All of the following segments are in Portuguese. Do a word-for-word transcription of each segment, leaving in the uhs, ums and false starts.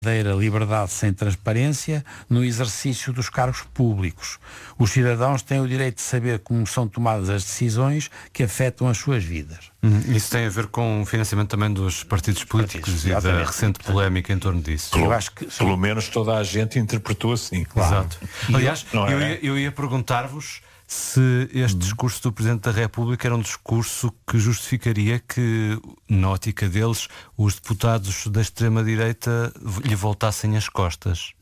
verdadeira liberdade sem transparência no exercício dos cargos públicos. Os cidadãos têm o direito de saber como são tomadas as decisões que afetam as suas vidas. Hum, isso tem a ver com o financiamento também dos partidos políticos e da recente polémica em torno disso. Pelo, eu acho que, pelo menos toda a gente interpretou assim. Claro. Exato. Aliás, eu, eu, é? ia, eu ia perguntar-vos se este discurso do Presidente da República era um discurso que justificaria que, na ótica deles, os deputados da extrema-direita lhe voltassem as costas.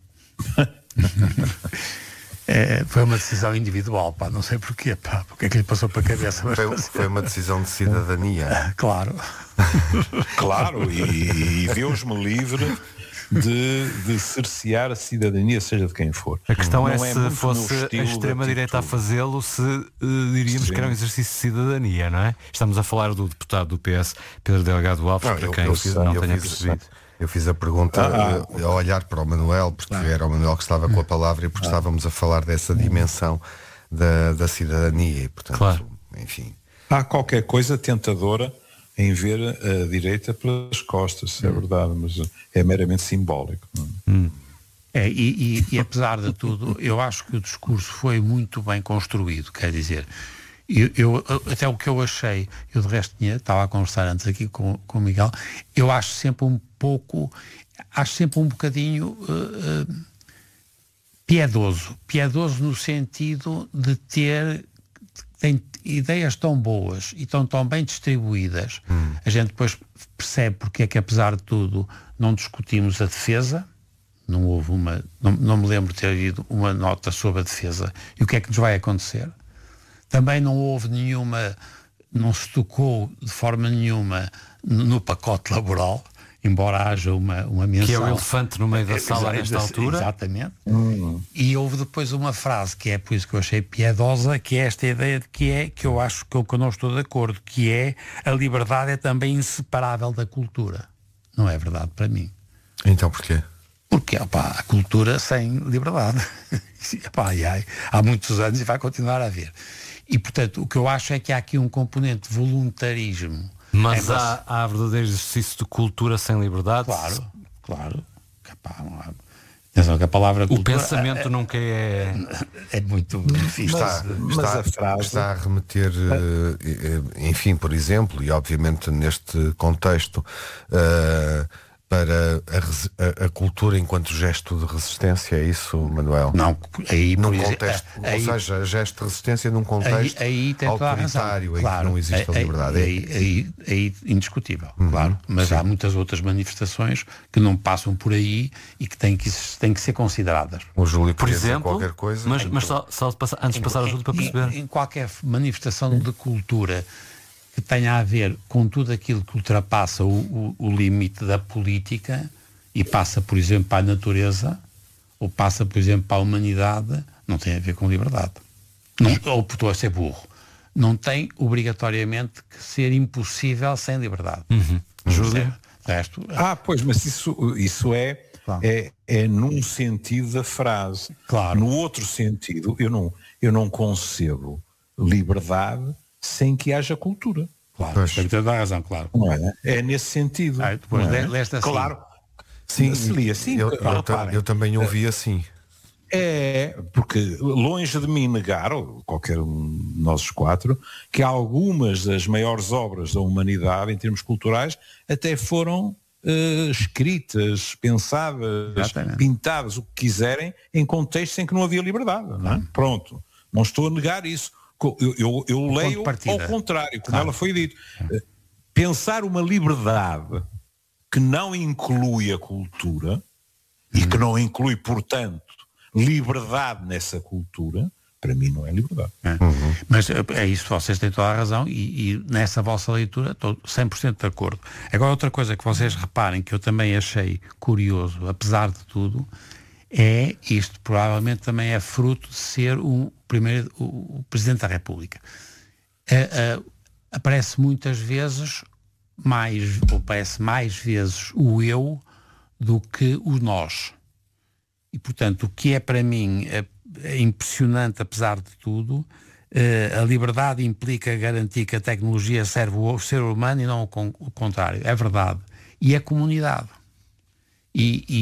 É, foi uma decisão individual, pá, não sei porquê, pá, porque é que lhe passou para a cabeça. Mas foi, foi uma decisão de cidadania. Claro. Claro, e, e Deus-me livre de, de cercear a cidadania, seja de quem for. A questão não é, é se fosse a extrema-direita a fazê-lo, se uh, diríamos Sim. que era um exercício de cidadania, não é? Estamos a falar do deputado do P S, Pedro Delgado Alves, não, para eu, quem eu, eu não eu tenha fiz, percebido. Eu fiz a pergunta ah, ah, a olhar para o Manuel, porque ah, era o Manuel que estava com a palavra e porque ah, estávamos a falar dessa dimensão da, da cidadania e, portanto, claro. enfim. Há qualquer coisa tentadora em ver a direita pelas costas, isso é verdade, mas é meramente simbólico. Hum. É, e, e, e apesar de tudo, eu acho que o discurso foi muito bem construído, quer dizer, eu, eu, até o que eu achei, eu de resto tinha, estava a conversar antes aqui com, com o Miguel, eu acho sempre um pouco, acho sempre um bocadinho uh, uh, piedoso, piedoso no sentido de ter, tem ideias tão boas e tão, tão bem distribuídas, hum. a gente depois percebe porque é que, apesar de tudo, não discutimos a defesa, não houve uma, não, não me lembro de ter havido uma nota sobre a defesa e o que é que nos vai acontecer. Também não houve nenhuma, não se tocou de forma nenhuma no pacote laboral, embora haja uma, uma menção. Que é o elefante no meio da sala é, nesta altura. Exatamente. Hum. E houve depois uma frase, que é por isso que eu achei piedosa, que é esta ideia de que é, que eu acho que eu, que eu não estou de acordo, que é a liberdade é também inseparável da cultura. Não é verdade para mim. Então porquê? Porque opa, a cultura sem liberdade. Opa, ai, ai, há muitos anos e vai continuar a haver. E portanto, o que eu acho é que há aqui um componente de voluntarismo. Mas é, há, há verdadeiro exercício de cultura sem liberdade? Claro, claro. Atenção, que a palavra cultura, o pensamento é, nunca é... É muito difícil. Está, mas, está, mas a frase... está a remeter, enfim, por exemplo, e obviamente neste contexto, uh, para a, a, a cultura enquanto gesto de resistência, é isso, Manuel? Não, aí num por contexto, aí, ou seja, gesto de resistência num contexto aí, aí autoritário, em claro, que não existe aí, a liberdade. Aí, aí, aí, aí indiscutível, uhum, claro. Mas sim, há muitas outras manifestações que não passam por aí e que têm que, têm que ser consideradas. O Júlio, por exemplo, qualquer coisa. Mas, mas só, só de passar, antes de passar ao Júlio para perceber. Em, em qualquer manifestação de cultura que tenha a ver com tudo aquilo que ultrapassa o, o, o limite da política e passa, por exemplo, para a natureza, ou passa, por exemplo, para a humanidade, não tem a ver com liberdade. Não, ou estou a ser burro. Não tem obrigatoriamente que ser impossível sem liberdade. Uhum. Júlio? Resto, ah, pois, mas isso, isso é, claro, é, é num sentido da frase. Claro. No outro sentido, eu não, eu não concebo liberdade sem que haja cultura. Claro, pois, tem toda a razão, claro. Não é? É nesse sentido. Ah, depois é? leste assim. Claro. Sim, se li assim. Eu, eu, eu, eu também ouvi assim. É, porque longe de mim negar, ou qualquer um de nós quatro, que algumas das maiores obras da humanidade, em termos culturais, até foram uh, escritas, pensadas, exatamente, pintadas, o que quiserem, em contextos em que não havia liberdade. Não é? Hum. Pronto. Não estou a negar isso. Eu, eu, eu leio ao contrário, como claro, ela foi dito. Pensar uma liberdade que não inclui a cultura, hum, e que não inclui, portanto, liberdade nessa cultura, para mim não é liberdade. É. Uhum. Mas é isso, vocês têm toda a razão e, e nessa vossa leitura estou cem por cento de acordo. Agora outra coisa que vocês reparem, que eu também achei curioso, apesar de tudo, é isto, provavelmente também é fruto de ser o primeiro, o, o Presidente da República. É, é, aparece muitas vezes mais, ou parece mais vezes o eu do que o nós. E, portanto, o que é para mim é, é impressionante, apesar de tudo, é, a liberdade implica garantir que a tecnologia serve o ser humano e não o, con- o contrário. É verdade. E a comunidade. e,